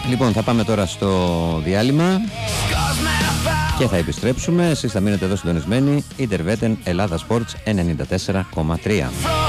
Λοιπόν, θα πάμε τώρα στο διάλειμμα και θα επιστρέψουμε. Εσείς θα μείνετε εδώ συντονισμένοι. Ιντερβέτεν Ελλάδα Sports 94,3.